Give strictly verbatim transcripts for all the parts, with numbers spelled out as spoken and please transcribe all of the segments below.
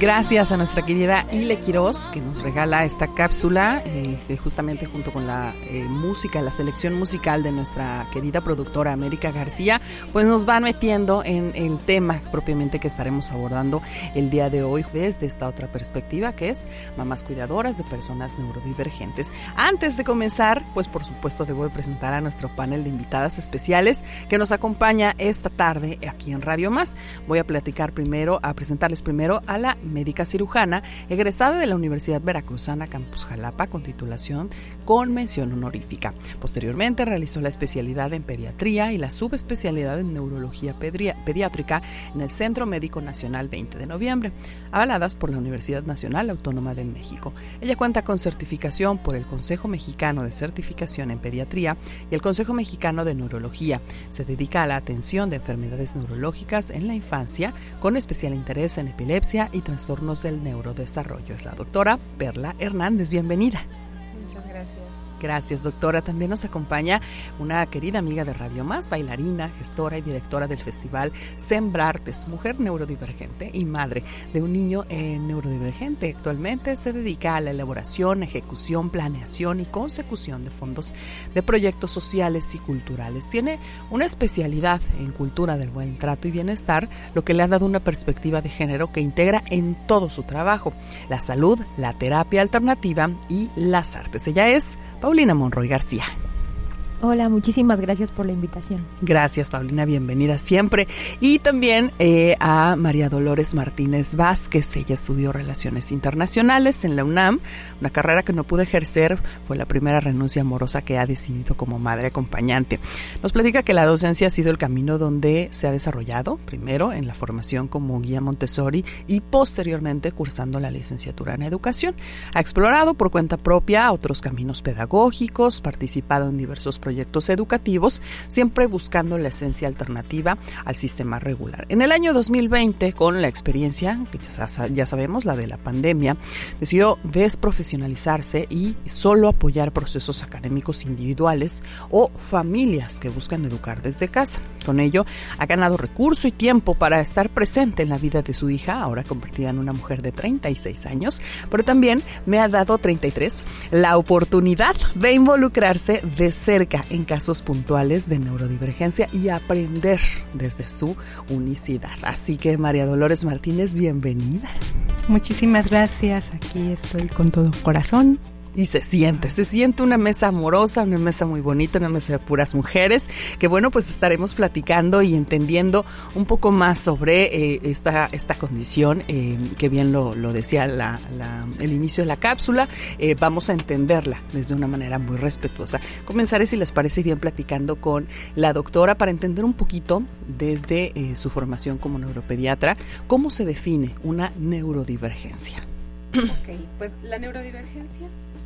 Gracias a nuestra querida Ile Quiroz, que nos regala esta cápsula, eh, que justamente junto con la eh, música, la selección musical de nuestra querida productora América García, pues nos van metiendo en el tema propiamente que estaremos abordando el día de hoy desde esta otra perspectiva, que es mamás cuidadoras de personas neurodivergentes. Antes de comenzar, pues por supuesto debo de presentar a nuestro panel de invitadas especiales que nos acompaña esta tarde aquí en Radio Más. Voy a platicar primero, a presentarles primero a la médica cirujana, egresada de la Universidad Veracruzana Campus Jalapa con titulación con mención honorífica. Posteriormente realizó la especialidad en pediatría y la subespecialidad en neurología pedri- pediátrica en el Centro Médico Nacional veinte de noviembre, avaladas por la Universidad Nacional Autónoma de México. Ella cuenta con certificación por el Consejo Mexicano de Certificación en Pediatría y el Consejo Mexicano de Neurología. Se dedica a la atención de enfermedades neurológicas en la infancia, con especial interés en epilepsia y trastornos del neurodesarrollo. Es la doctora Perla Hernández. Bienvenida. Muchas gracias. Gracias, doctora. También nos acompaña una querida amiga de Radio Más, bailarina, gestora y directora del festival Sembrartes, mujer neurodivergente y madre de un niño eh, neurodivergente. Actualmente se dedica a la elaboración, ejecución, planeación y consecución de fondos de proyectos sociales y culturales. Tiene una especialidad en cultura del buen trato y bienestar, lo que le ha dado una perspectiva de género que integra en todo su trabajo: la salud, la terapia alternativa y las artes. Ella es Paulina Monroy García. Hola, muchísimas gracias por la invitación. Gracias, Paulina, bienvenida siempre. Y también eh, a María Dolores Martínez Vázquez. Ella estudió Relaciones Internacionales en la UNAM, una carrera que no pudo ejercer, fue la primera renuncia amorosa que ha decidido como madre acompañante. Nos platica que la docencia ha sido el camino donde se ha desarrollado, primero en la formación como guía Montessori y posteriormente cursando la licenciatura en educación. Ha explorado por cuenta propia otros caminos pedagógicos, participado en diversos proyectos proyectos educativos, siempre buscando la esencia alternativa al sistema regular. En el año dos mil veinte, con la experiencia, que ya, ya sabemos, la de la pandemia, decidió desprofesionalizarse y solo apoyar procesos académicos individuales o familias que buscan educar desde casa. Con ello, ha ganado recurso y tiempo para estar presente en la vida de su hija, ahora convertida en una mujer de treinta y seis años, pero también me ha dado treinta y tres, la oportunidad de involucrarse de cerca en casos puntuales de neurodivergencia y aprender desde su unicidad. Así que, María Dolores Martínez, bienvenida. Muchísimas gracias, aquí estoy con todo corazón. Y se siente, se siente una mesa amorosa, una mesa muy bonita, una mesa de puras mujeres, que bueno, pues estaremos platicando y entendiendo un poco más sobre eh, esta, esta condición, eh, que bien lo, lo decía la, la, el inicio de la cápsula. Eh, vamos a entenderla desde una manera muy respetuosa. Comenzaré, si les parece bien, platicando con la doctora para entender un poquito desde eh, su formación como neuropediatra, cómo se define una neurodivergencia. Ok, pues la neurodivergencia...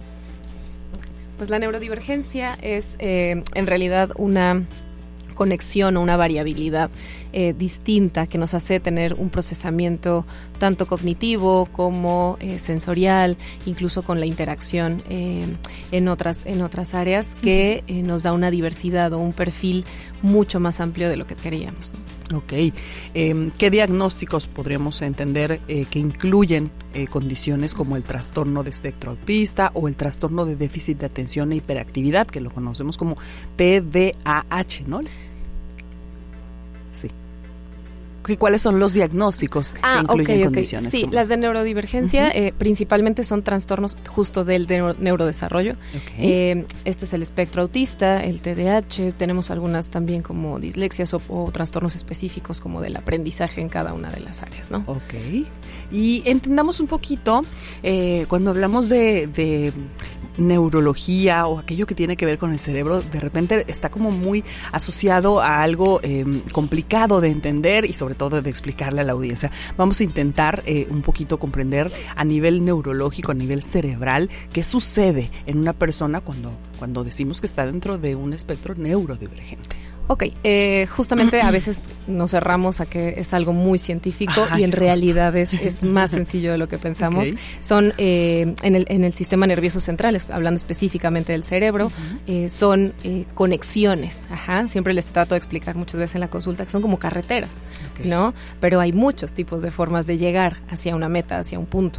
Pues la neurodivergencia es eh, en realidad una conexión o una variabilidad eh, distinta que nos hace tener un procesamiento tanto cognitivo como eh, sensorial, incluso con la interacción eh, en otras en otras áreas, que eh, nos da una diversidad o un perfil mucho más amplio de lo que queríamos, ¿no? Ok. Eh, ¿Qué diagnósticos podríamos entender eh, que incluyen eh, condiciones como el trastorno de espectro autista o el trastorno de déficit de atención e hiperactividad, que lo conocemos como T D A H, ¿no? Sí. ¿Cuáles son los diagnósticos ah, que incluyen okay, okay. condiciones? Sí, las de neurodivergencia uh-huh. eh, principalmente son trastornos justo del de neurodesarrollo. Okay. Eh, este es el espectro autista, el T D A H, tenemos algunas también como dislexias o, o trastornos específicos como del aprendizaje en cada una de las áreas, ¿no? Ok. Y entendamos un poquito, eh, cuando hablamos de, de neurología o aquello que tiene que ver con el cerebro, de repente está como muy asociado a algo eh, complicado de entender y sobre todo de explicarle a la audiencia. Vamos a intentar eh, un poquito comprender a nivel neurológico, a nivel cerebral, qué sucede en una persona cuando, cuando decimos que está dentro de un espectro neurodivergente. Ok, eh, justamente a veces nos cerramos a que es algo muy científico Ay, y en justo. realidad es, es más sencillo de lo que pensamos. Okay. Son eh, en, el, en el sistema nervioso central, hablando específicamente del cerebro, uh-huh. eh, son eh, conexiones. Ajá, siempre les trato de explicar muchas veces en la consulta que son como carreteras, okay. ¿no? Pero hay muchos tipos de formas de llegar hacia una meta, hacia un punto.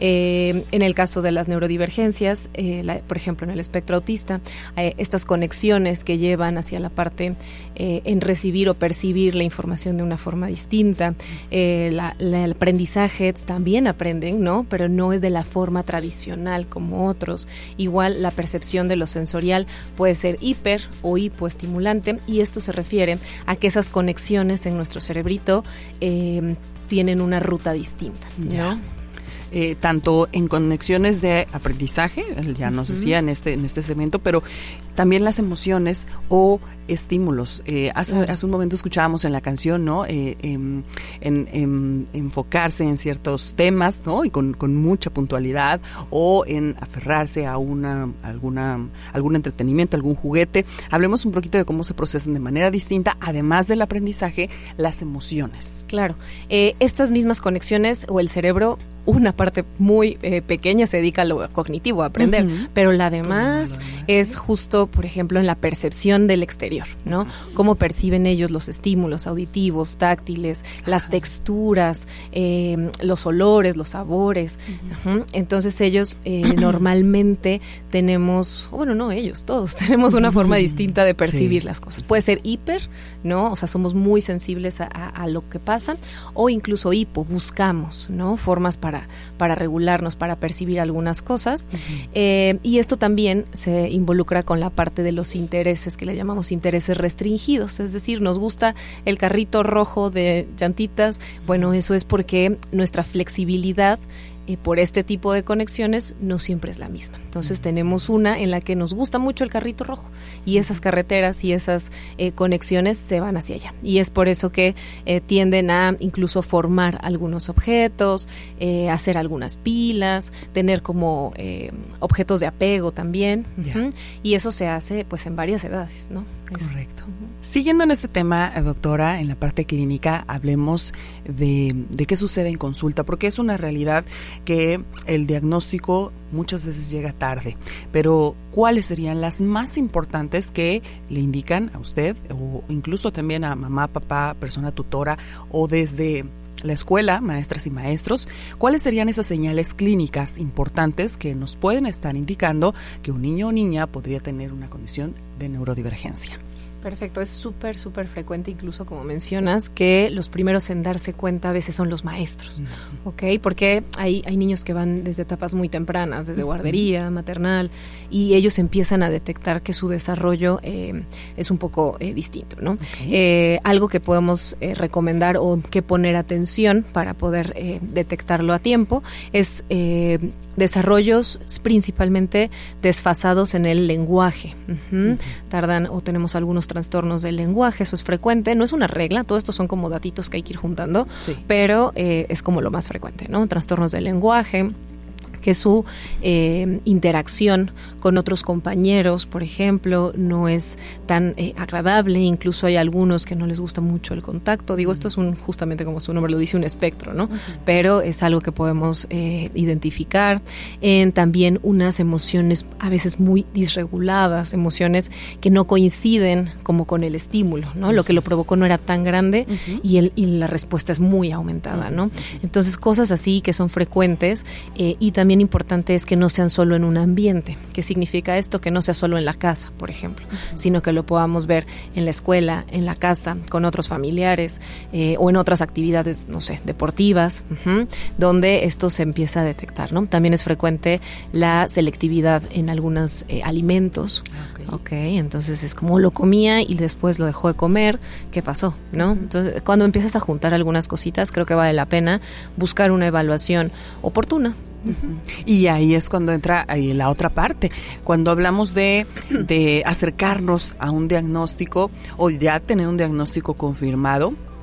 Eh, en el caso de las neurodivergencias, eh, la, por ejemplo, en el espectro autista, eh, estas conexiones que llevan hacia la parte Eh, en recibir o percibir la información de una forma distinta. Eh, la, la, el aprendizaje también aprenden, ¿no? Pero no es de la forma tradicional como otros. Igual la percepción de lo sensorial puede ser hiper o hipoestimulante, y esto se refiere a que esas conexiones en nuestro cerebrito eh, tienen una ruta distinta, ¿no? Yeah. Eh, tanto en conexiones de aprendizaje, ya nos uh-huh. decía en este en este segmento, pero también las emociones o estímulos. Eh, hace, claro. hace un momento escuchábamos en la canción, ¿no? Eh, en, en, en enfocarse en ciertos temas, ¿no? Y con, con mucha puntualidad, o en aferrarse a una alguna algún entretenimiento, algún juguete. Hablemos un poquito de cómo se procesan de manera distinta, además del aprendizaje, las emociones. Claro. Eh, estas mismas conexiones o el cerebro, una parte muy eh, pequeña se dedica a lo cognitivo, a aprender, uh-huh. pero la demás, demás es justo, por ejemplo, en la percepción del exterior, ¿no? Uh-huh. Cómo perciben ellos los estímulos auditivos, táctiles, uh-huh. las texturas, eh, los olores, los sabores. Uh-huh. Uh-huh. Entonces ellos eh, normalmente tenemos, bueno, no ellos, todos tenemos una forma distinta de percibir sí. las cosas. Puede ser hiper, ¿no? O sea, somos muy sensibles a, a, a lo que pasa, o incluso hipo, buscamos, ¿no? Formas para para regularnos, para percibir algunas cosas. Uh-huh. Eh, y esto también se involucra con la parte de los intereses, que le llamamos intereses restringidos, es decir, nos gusta el carrito rojo de llantitas, bueno, eso es porque nuestra flexibilidad Eh, por este tipo de conexiones no siempre es la misma. Entonces tenemos una en la que nos gusta mucho el carrito rojo y esas carreteras y esas eh, conexiones se van hacia allá. Y es por eso que eh, tienden a incluso formar algunos objetos, eh, hacer algunas pilas, tener como eh, objetos de apego también. Yeah. Uh-huh. Y eso se hace pues en varias edades, ¿no? Correcto. Es, uh-huh. Siguiendo en este tema, doctora, en la parte clínica, hablemos de, de qué sucede en consulta, porque es una realidad que el diagnóstico muchas veces llega tarde, pero ¿cuáles serían las más importantes que le indican a usted o incluso también a mamá, papá, persona tutora o desde la escuela, maestras y maestros? ¿Cuáles serían esas señales clínicas importantes que nos pueden estar indicando que un niño o niña podría tener una condición de neurodivergencia? Perfecto, es súper, súper frecuente, incluso como mencionas, que los primeros en darse cuenta a veces son los maestros, uh-huh. ¿ok? Porque hay, hay niños que van desde etapas muy tempranas, desde guardería, maternal, y ellos empiezan a detectar que su desarrollo eh, es un poco eh, distinto, ¿no? Okay. Eh, algo que podemos eh, recomendar o que poner atención para poder eh, detectarlo a tiempo es eh, desarrollos principalmente desfasados en el lenguaje. Uh-huh. Uh-huh. Tardan o tenemos algunos trastornos del lenguaje, eso es frecuente, no es una regla, todo esto son como datitos que hay que ir juntando, sí. pero eh, es como lo más frecuente, ¿no? Trastornos del lenguaje, que su eh, interacción con otros compañeros, por ejemplo, no es tan eh, agradable, incluso hay algunos que no les gusta mucho el contacto. Digo, esto es un, justamente como su nombre lo dice, un espectro, ¿no? Uh-huh. Pero es algo que podemos eh, identificar. En también unas emociones a veces muy disreguladas, emociones que no coinciden como con el estímulo, ¿no? Uh-huh. Lo que lo provocó no era tan grande uh-huh. y, el, y la respuesta es muy aumentada, ¿no? Uh-huh. Entonces, cosas así que son frecuentes eh, y también importante es que no sean solo en un ambiente. ¿Qué significa esto? Que no sea solo en la casa, por ejemplo, uh-huh. sino que lo podamos ver en la escuela, en la casa, con otros familiares eh, o en otras actividades, no sé, deportivas, uh-huh, donde esto se empieza a detectar, ¿no? También es frecuente la selectividad en algunos eh, alimentos. Okay. ok, entonces es como lo comía y después lo dejó de comer, ¿qué pasó? ¿No? Uh-huh. Entonces, cuando empiezas a juntar algunas cositas, creo que vale la pena buscar una evaluación oportuna. Uh-huh. Y ahí es cuando entra ahí la otra parte, cuando hablamos de, de acercarnos a un diagnóstico o ya tener un diagnóstico confirmado.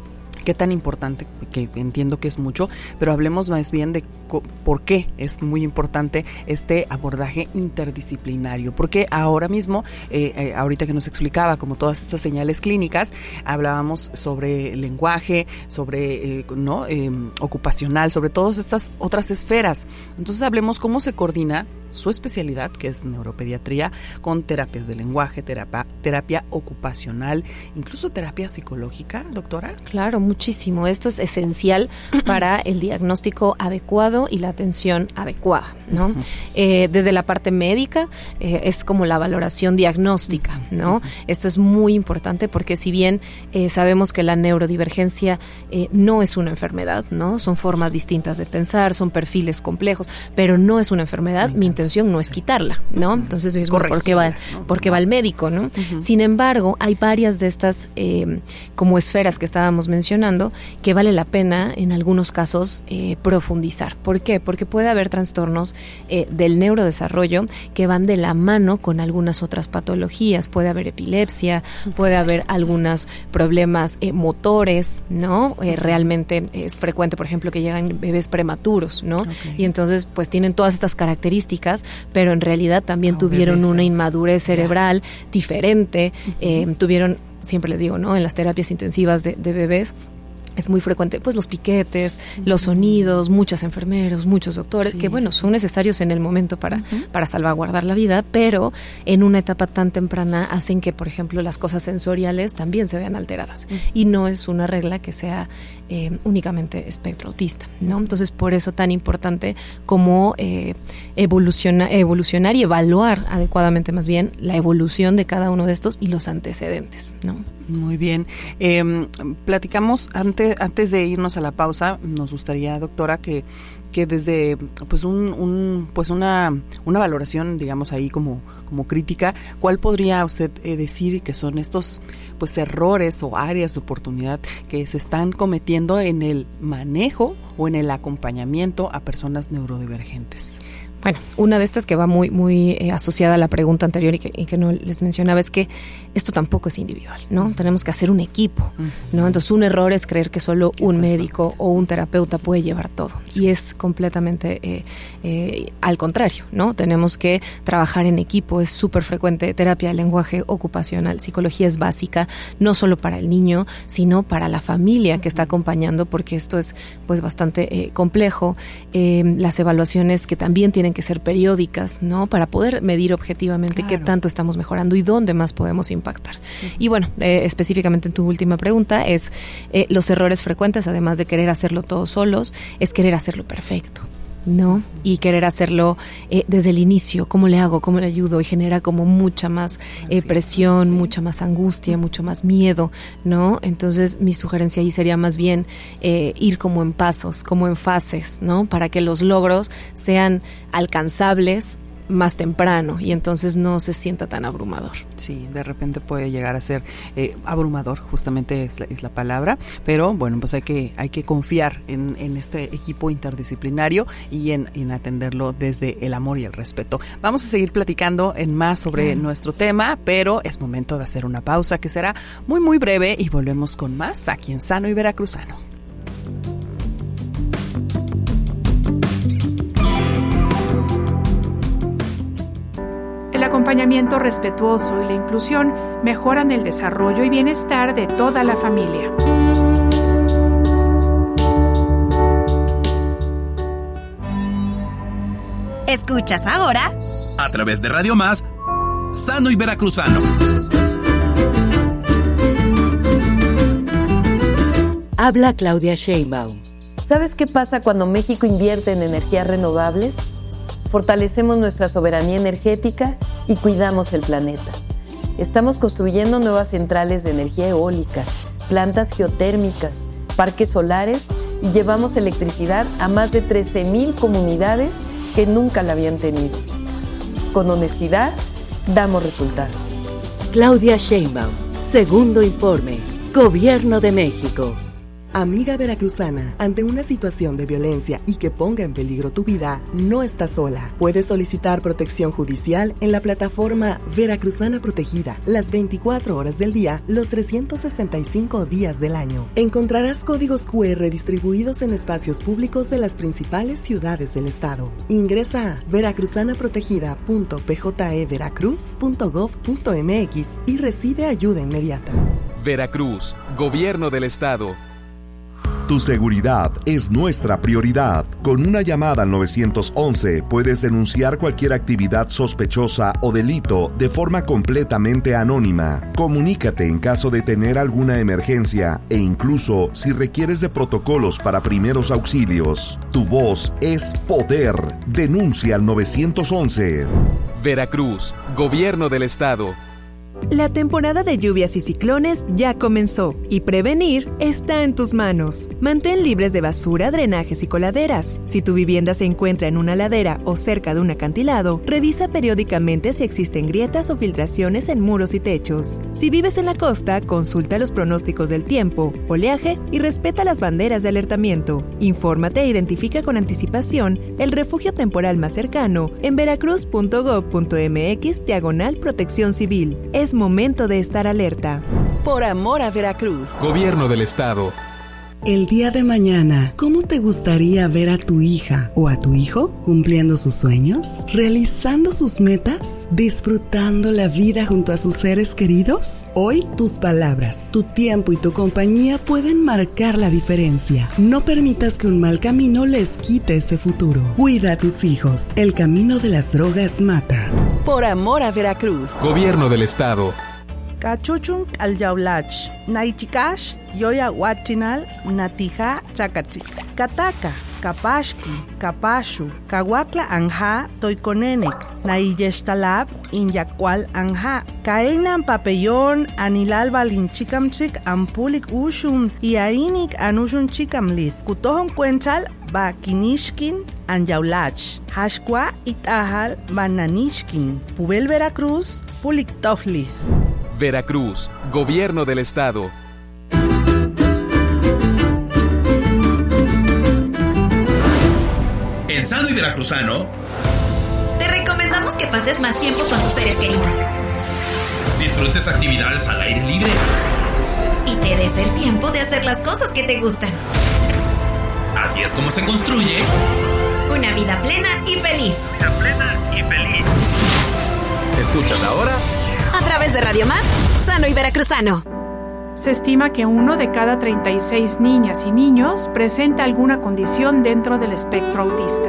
qué tan importante, que entiendo que es mucho, pero hablemos más bien de co- por qué es muy importante este abordaje interdisciplinario, porque ahora mismo, eh, eh, ahorita que nos explicaba como todas estas señales clínicas, hablábamos sobre lenguaje, sobre eh, ¿no? eh, ocupacional, sobre todas estas otras esferas. Entonces hablemos cómo se coordina su especialidad, que es neuropediatría, con terapias de lenguaje, terapia, terapia ocupacional, incluso terapia psicológica, doctora. Claro, muchísimo. Esto es esencial para el diagnóstico adecuado y la atención adecuada, ¿no? Uh-huh. Eh, desde la parte médica eh, es como la valoración diagnóstica, ¿no? Uh-huh. Esto es muy importante porque si bien eh, sabemos que la neurodivergencia eh, no es una enfermedad, ¿no? Son formas distintas de pensar, son perfiles complejos, pero no es una enfermedad. Mi intención no es quitarla, ¿no? Entonces es ¿por qué va, por qué va el médico, ¿no? Uh-huh. Sin embargo, hay varias de estas eh, como esferas que estábamos mencionando que vale la pena en algunos casos eh, profundizar. ¿Por qué? Porque puede haber trastornos eh, del neurodesarrollo que van de la mano con algunas otras patologías. Puede haber epilepsia, puede haber algunos problemas eh, motores, ¿no? Eh, realmente es frecuente, por ejemplo, que llegan bebés prematuros, ¿no? Okay. Y entonces pues tienen todas estas características, pero en realidad también oh, tuvieron bebés, una inmadurez cerebral yeah. diferente, uh-huh. eh, tuvieron, siempre les digo, ¿no? En las terapias intensivas de, de bebés, es muy frecuente, pues los piquetes, uh-huh. los sonidos, muchos enfermeros, muchos doctores, sí, que bueno, son necesarios en el momento para, uh-huh. para salvaguardar la vida, pero en una etapa tan temprana hacen que, por ejemplo, las cosas sensoriales también se vean alteradas. Uh-huh. Y no es una regla que sea eh, únicamente espectro autista, ¿no? Entonces, por eso tan importante como eh, evoluciona, evolucionar y evaluar adecuadamente más bien la evolución de cada uno de estos y los antecedentes, ¿no? Muy bien. Eh, platicamos antes, antes de irnos a la pausa, nos gustaría, doctora, que, que desde pues un, un pues una, una valoración, digamos ahí como, como crítica, ¿cuál podría usted eh, decir que son estos pues errores o áreas de oportunidad que se están cometiendo en el manejo o en el acompañamiento a personas neurodivergentes? Bueno, una de estas que va muy muy eh, asociada a la pregunta anterior y que, y que no les mencionaba es que esto tampoco es individual, ¿no? Mm. Tenemos que hacer un equipo, mm. ¿no? Entonces un error es creer que solo un médico o un terapeuta puede llevar todo, sí. y es completamente eh, eh, al contrario, ¿no? Tenemos que trabajar en equipo, es súper frecuente, terapia de lenguaje ocupacional, psicología es básica, no solo para el niño, sino para la familia que está acompañando, porque esto es pues bastante eh, complejo, eh, las evaluaciones que también tienen que ser periódicas, ¿no? Para poder medir objetivamente claro. qué tanto estamos mejorando y dónde más podemos impactar. Uh-huh. Y bueno, eh, específicamente en tu última pregunta es eh, los errores frecuentes, además de querer hacerlo todos solos, es querer hacerlo perfecto, ¿no? Y querer hacerlo eh, desde el inicio, ¿cómo le hago? ¿Cómo le ayudo? Y genera como mucha más eh, presión, sí. mucha más angustia, mucho más miedo, ¿no? Entonces mi sugerencia ahí sería más bien eh, ir como en pasos, como en fases, ¿no? Para que los logros sean alcanzables más temprano y entonces no se sienta tan abrumador. Sí, de repente puede llegar a ser eh, abrumador, justamente es la, es la palabra, pero bueno, pues hay que hay que confiar en, en este equipo interdisciplinario y en, en atenderlo desde el amor y el respeto. Vamos a seguir platicando en más sobre mm. nuestro tema, pero es momento de hacer una pausa que será muy muy breve y volvemos con más aquí en Sano y Veracruzano. El acompañamiento respetuoso y la inclusión mejoran el desarrollo y bienestar de toda la familia. Escuchas ahora, a través de Radio Más, Sano y Veracruzano. Habla Claudia Sheinbaum. ¿Sabes qué pasa cuando México invierte en energías renovables? Fortalecemos nuestra soberanía energética y cuidamos el planeta. Estamos construyendo nuevas centrales de energía eólica, plantas geotérmicas, parques solares y llevamos electricidad a más de trece mil comunidades que nunca la habían tenido. Con honestidad, damos resultados. Claudia Sheinbaum, segundo informe, Gobierno de México. Amiga veracruzana, ante una situación de violencia y que ponga en peligro tu vida, no estás sola. Puedes solicitar protección judicial en la plataforma Veracruzana Protegida, las veinticuatro horas del día, los trescientos sesenta y cinco días del año. Encontrarás códigos cu erre distribuidos en espacios públicos de las principales ciudades del estado. Ingresa a veracruzana protegida punto p j e veracruz punto gov punto m x y recibe ayuda inmediata. Veracruz, Gobierno del Estado. Tu seguridad es nuestra prioridad. Con una llamada al nueve once puedes denunciar cualquier actividad sospechosa o delito de forma completamente anónima. Comunícate en caso de tener alguna emergencia e incluso si requieres de protocolos para primeros auxilios. Tu voz es poder. Denuncia al nueve once. Veracruz, Gobierno del Estado. La temporada de lluvias y ciclones ya comenzó y prevenir está en tus manos. Mantén libres de basura, drenajes y coladeras. Si tu vivienda se encuentra en una ladera o cerca de un acantilado, revisa periódicamente si existen grietas o filtraciones en muros y techos. Si vives en la costa, consulta los pronósticos del tiempo, oleaje y respeta las banderas de alertamiento. Infórmate e identifica con anticipación el refugio temporal más cercano en veracruz punto gov punto m x diagonal protección civil. Es momento de estar alerta. Por amor a Veracruz. Gobierno del Estado. El día de mañana, ¿cómo te gustaría ver a tu hija o a tu hijo cumpliendo sus sueños, realizando sus metas, disfrutando la vida junto a sus seres queridos? Hoy, tus palabras, tu tiempo y tu compañía pueden marcar la diferencia. No permitas que un mal camino les quite ese futuro. Cuida a tus hijos. El camino de las drogas mata. Por amor a Veracruz. Gobierno del Estado. Cachuchun al yaulach, naichikash, yoya huachinal, natija chakachik, kataka, kapashki, kapashu, kawakla anja, toikonenek, naiyeshtalab, inyakwal anja, kaenan papellón, anilal balinchikamchik, ampulik ushun, iainik anushun chikamlith, kutohon cuenchal, ba kinishkin, anyaulach, hashkwa itahal, bananishkin, pubel Veracruz, pulik tofli. Veracruz, Gobierno del Estado. En Sano y Veracruzano, te recomendamos que pases más tiempo con tus seres queridos. Disfrutes actividades al aire libre. Y te des el tiempo de hacer las cosas que te gustan. Así es como se construye una vida plena y feliz. Vida plena y feliz. ¿Escuchas ahora? A través de Radio Más, Sano y Veracruzano. Se estima que uno de cada treinta y seis niñas y niños presenta alguna condición dentro del espectro autista.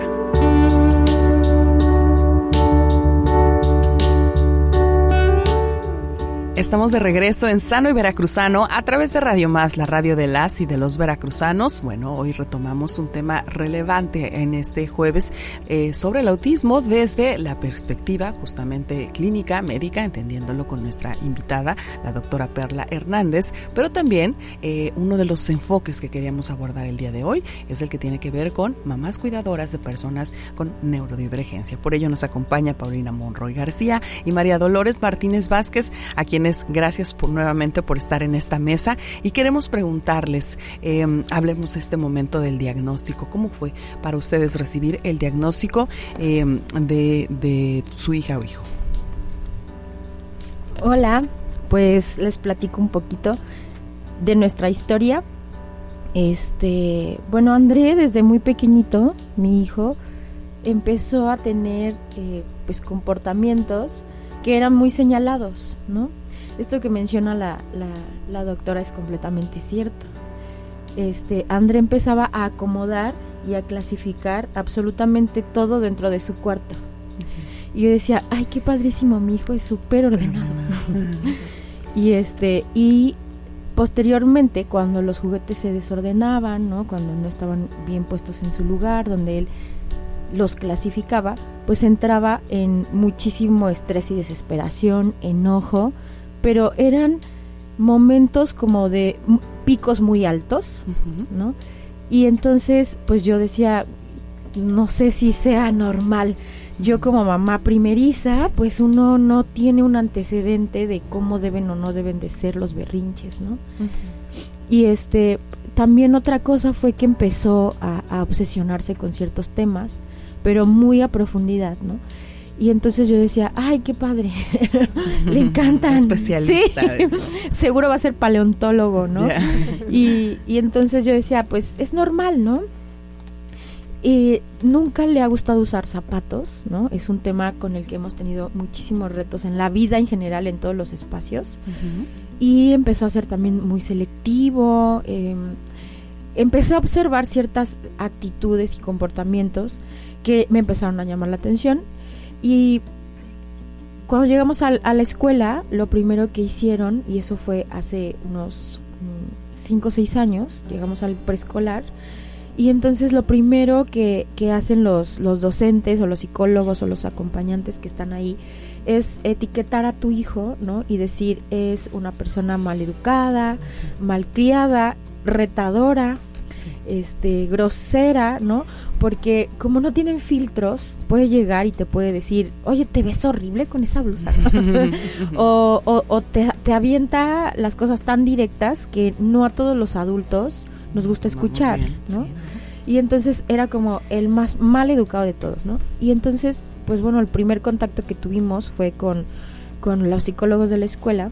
Estamos de regreso en Sano y Veracruzano a través de Radio Más, la radio de las y de los veracruzanos. Bueno, hoy retomamos un tema relevante en este jueves eh, sobre el autismo desde la perspectiva justamente clínica, médica, entendiéndolo con nuestra invitada, la doctora Perla Hernández, pero también eh, uno de los enfoques que queríamos abordar el día de hoy es el que tiene que ver con mamás cuidadoras de personas con neurodivergencia. Por ello nos acompaña Paulina Monroy García y María Dolores Martínez Vázquez, a quienes gracias por, nuevamente por estar en esta mesa, y queremos preguntarles, eh, hablemos de este momento del diagnóstico. ¿Cómo fue para ustedes recibir el diagnóstico eh, de, de su hija o hijo? Hola, pues les platico un poquito de nuestra historia. Este, bueno, André desde muy pequeñito, mi hijo, empezó a tener eh, pues comportamientos que eran muy señalados, ¿no? Esto que menciona la, la, la doctora es completamente cierto. Este, André empezaba a acomodar y a clasificar absolutamente todo dentro de su cuarto. Uh-huh. Y yo decía, ay, qué padrísimo, mi hijo es súper ordenado. y este, y posteriormente, cuando los juguetes se desordenaban, ¿no? Cuando no estaban bien puestos en su lugar, donde él los clasificaba, pues entraba en muchísimo estrés y desesperación, enojo, pero eran momentos como de picos muy altos, uh-huh. ¿no? Y entonces, pues yo decía, no sé si sea normal. Yo como mamá primeriza, pues uno no tiene un antecedente de cómo deben o no deben de ser los berrinches, ¿no? Uh-huh. Y este, también otra cosa fue que empezó a, a obsesionarse con ciertos temas, pero muy a profundidad, ¿no? Y entonces yo decía, ay, qué padre, le encantan. Especialista. Sí. Seguro va a ser paleontólogo, ¿no? Yeah. Y, y entonces yo decía, pues es normal, ¿no? Y nunca le ha gustado usar zapatos, ¿no? Es un tema con el que hemos tenido muchísimos retos en la vida en general, en todos los espacios. Uh-huh. Y empezó a ser también muy selectivo. Eh, empecé a observar ciertas actitudes y comportamientos que me empezaron a llamar la atención. Y cuando llegamos a, a la escuela, lo primero que hicieron, y eso fue hace unos cinco o seis años, llegamos al preescolar, y entonces lo primero que, que hacen los, los docentes o los psicólogos o los acompañantes que están ahí es etiquetar a tu hijo, ¿no? Y decir, es una persona maleducada, malcriada, retadora, sí. este, grosera, ¿no? Porque como no tienen filtros, puede llegar y te puede decir, oye, te ves horrible con esa blusa, ¿no? o o, o te, te avienta las cosas tan directas que no a todos los adultos nos gusta escuchar, bien, ¿no? Sí, ¿no? Y entonces era como el más mal educado de todos, ¿no? Y entonces, pues bueno, el primer contacto que tuvimos fue con, con los psicólogos de la escuela,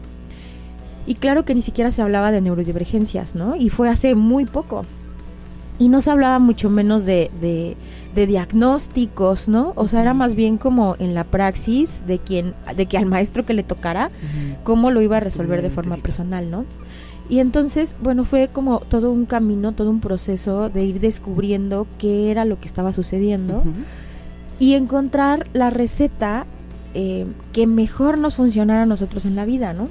y claro que ni siquiera se hablaba de neurodivergencias, ¿no? Y fue hace muy poco. Y no se hablaba mucho menos de, de, de diagnósticos, ¿no? O sea, era más bien como en la praxis de quien, de que al maestro que le tocara, uh-huh. cómo lo iba a resolver de forma personal, ¿no? Y entonces, bueno, fue como todo un camino, todo un proceso de ir descubriendo qué era lo que estaba sucediendo uh-huh. y encontrar la receta eh, que mejor nos funcionara a nosotros en la vida, ¿no?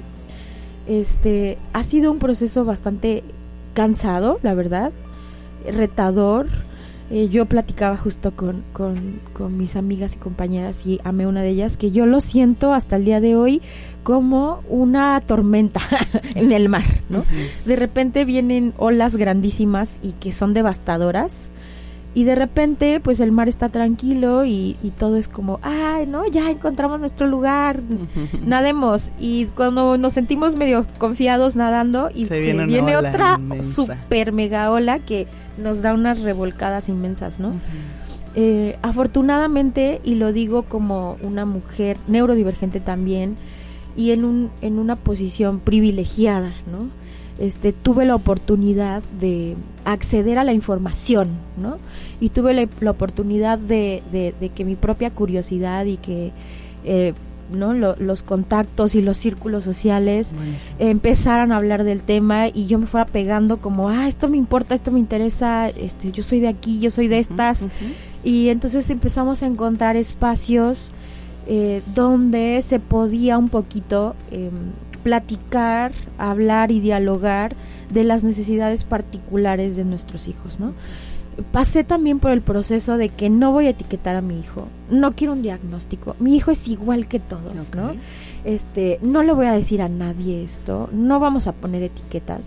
Este, ha sido un proceso bastante cansado, la verdad, retador. Eh, yo platicaba justo con, con, con mis amigas y compañeras, y amé una de ellas, que yo lo siento hasta el día de hoy como una tormenta en el mar, ¿no? Uh-huh. De repente vienen olas grandísimas y que son devastadoras, y de repente pues el mar está tranquilo y, y todo es como, ay, no, ya encontramos nuestro lugar, uh-huh. nademos, y cuando nos sentimos medio confiados nadando y viene, viene otra inmensa. super mega ola que nos da unas revolcadas inmensas, ¿no? Uh-huh. Eh, afortunadamente, y lo digo como una mujer neurodivergente también, y en un en una posición privilegiada, ¿no? Este, tuve la oportunidad de acceder a la información, ¿no? Y tuve la, la oportunidad de, de, de que mi propia curiosidad y que eh, ¿no? Lo, los contactos y los círculos sociales eh, empezaran a hablar del tema, y yo me fuera pegando como, ah, esto me importa, esto me interesa, este, yo soy de aquí, yo soy de estas, uh-huh, uh-huh. Y entonces empezamos a encontrar espacios eh, donde se podía un poquito eh, platicar, hablar y dialogar de las necesidades particulares de nuestros hijos, ¿no? Pasé también por el proceso de que no voy a etiquetar a mi hijo, no quiero un diagnóstico, mi hijo es igual que todos, okay. ¿no? Este, no le voy a decir a nadie esto, no vamos a poner etiquetas.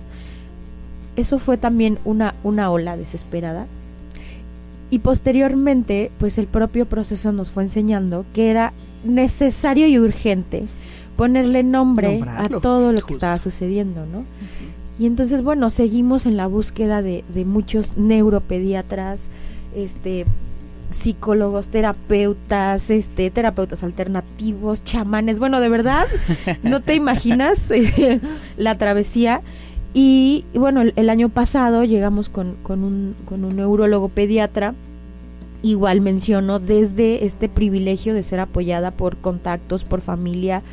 Eso fue también una, una ola desesperada, y posteriormente, pues el propio proceso nos fue enseñando que era necesario y urgente ponerle nombre Nombrarlo, a todo lo justo. que estaba sucediendo, ¿no? Uh-huh. Y entonces, bueno, seguimos en la búsqueda de, de muchos neuropediatras, este, psicólogos, terapeutas, este, terapeutas alternativos, chamanes. Bueno, de verdad, no te imaginas eh, la travesía. Y, y bueno, el, el año pasado llegamos con, con, un, con un neurólogo pediatra. Igual menciono desde este privilegio de ser apoyada por contactos, por familia,